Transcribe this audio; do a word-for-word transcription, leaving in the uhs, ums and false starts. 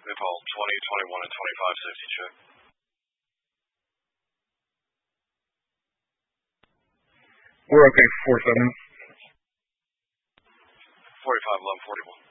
Nepal twenty, twenty-one, and twenty-five safety check. We're okay, four seven. forty-five, eleven, forty-one.